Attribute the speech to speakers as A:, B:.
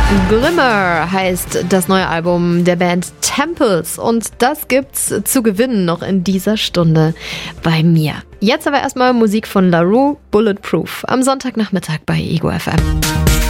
A: Glimmer heißt das neue Album der Band Temples und das gibt's zu gewinnen noch in dieser Stunde bei mir. Jetzt aber erstmal Musik von La Roux, Bulletproof, am Sonntagnachmittag bei Ego FM.